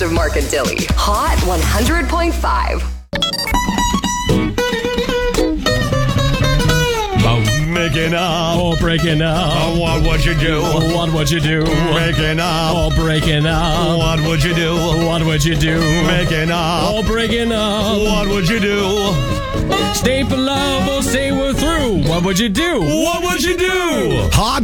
of Mark and Dilly. Hot 100.5. Making up. Oh, breaking up. What would you do? What would you do? Making up. Oh, breaking up. What would you do? What would you do? Making up. Oh, breaking up. What would you do? Stay for love or say we're through. What would you do? What would you do? Hot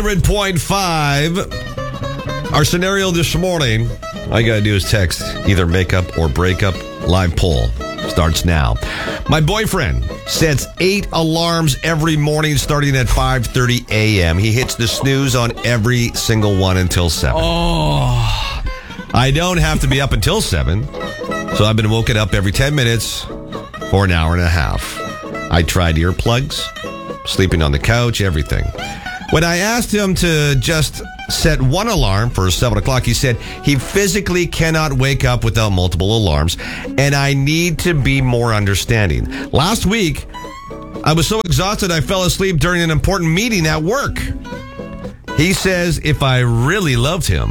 100.5. Our scenario this morning, all you gotta do is text either makeup or breakup. Live poll starts now. My boyfriend sets 8 alarms every morning starting at 5:30 a.m. He hits the snooze on every single one until 7. Oh. I don't have to be up until 7, so I've been woken up every 10 minutes for an hour and a half. I tried earplugs, sleeping on the couch, everything. When I asked him to just set one alarm for 7 o'clock, he said he physically cannot wake up without multiple alarms, and I need to be more understanding. Last week, I was so exhausted I fell asleep during an important meeting at work. He says if I really loved him,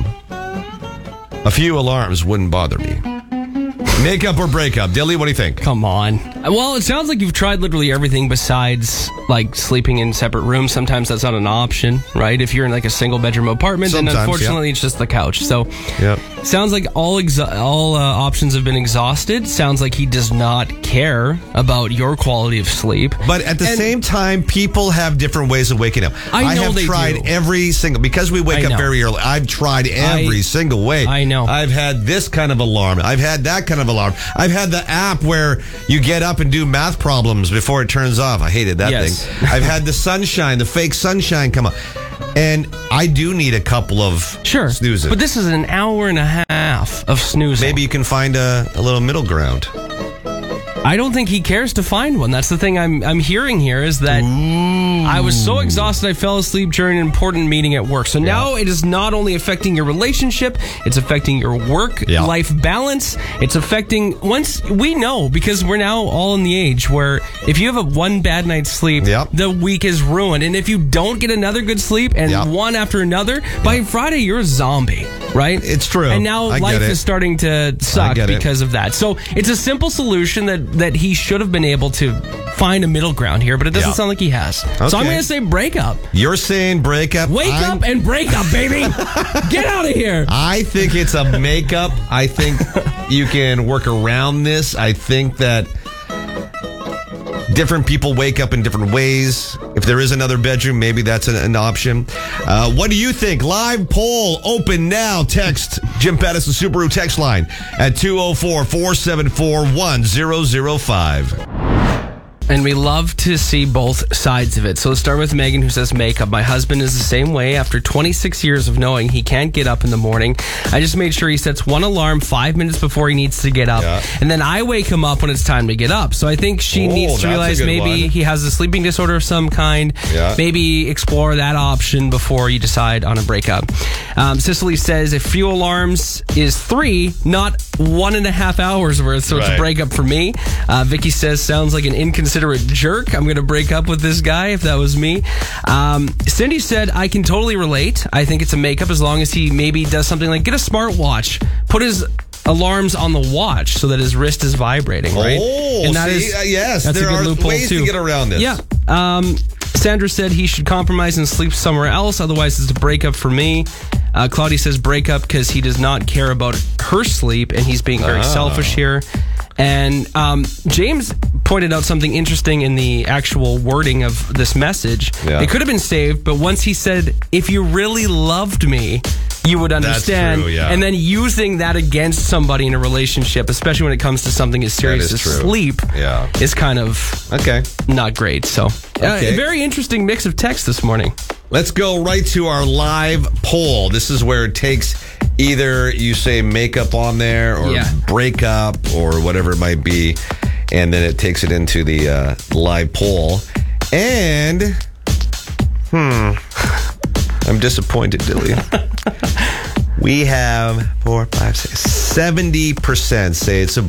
a few alarms wouldn't bother me. Makeup or breakup? Dilly, what do you think? Come on. Well, it sounds like you've tried literally everything besides, like, sleeping in separate rooms. Sometimes that's not an option, right? If you're in, like, a single-bedroom apartment, then unfortunately it's just the couch. So, sounds like all options have been exhausted. Sounds like he does not care about your quality of sleep. But at the same time, people have different ways of waking up. I know have they tried do. every single, because we wake up very early, I've tried every single way. I know. I've had this kind of alarm. I've had that kind of alarm. I've had the app where you get up and do math problems before it turns off. I hated that thing. I've had the sunshine, the fake sunshine come up. And I do need a couple of snoozes. But this is an hour and a half of snoozing. Maybe you can find a little middle ground. I don't think he cares to find one. That's the thing I'm hearing here is that I was so exhausted I fell asleep during an important meeting at work. So now it is not only affecting your relationship, it's affecting your work-life balance. It's affecting, once we know, because we're now all in the age where if you have one bad night's sleep, the week is ruined. And if you don't get another good sleep and one after another, by Friday you're a zombie, right? It's true. And now life is starting to suck because of that. So it's a simple solution that he should have been able to find a middle ground here, but it doesn't sound like he has. Okay. So I'm going to say breakup. You're saying breakup. Wake up and break up, baby. Get out of here. I think it's a makeup. I think you can work around this. I think that different people wake up in different ways. If there is another bedroom, maybe that's an option. What do you think? Live poll open now. Text Jim Pattison Subaru text line at 204-474-1005. And we love to see both sides of it. So let's start with Megan, who says makeup. My husband is the same way. After 26 years of knowing he can't get up in the morning, I just made sure he sets one alarm 5 minutes before he needs to get up. And then I wake him up when it's time to get up. So I think she needs to realize maybe he has a sleeping disorder of some kind. Maybe explore that option before you decide on a breakup. Cicely says a few alarms is 3, not 1.5 hours worth. So it's a breakup for me. Vicky says sounds like an inconsiderate jerk. I'm going to break up with this guy if that was me. Cindy said, I can totally relate. I think it's a makeup as long as he maybe does something like get a smartwatch, put his alarms on the watch so that his wrist is vibrating, right? And that yes, that's there a good are loophole ways too. to get around this. Yeah. Sandra said he should compromise and sleep somewhere else. Otherwise, it's a breakup for me. Claudia says breakup because he does not care about her sleep and he's being very selfish here. And James pointed out something interesting in the actual wording of this message. It could have been saved, but once he said, if you really loved me, you would understand. That's true, and then using that against somebody in a relationship, especially when it comes to something as serious as sleep, is kind of not great. So, a very interesting mix of text this morning. Let's go right to our live poll. This is where it takes either you say makeup on there or breakup or whatever it might be, and then it takes it into the live poll. And, I'm disappointed, Dilly. We have 4, 5, 6, 70% say it's a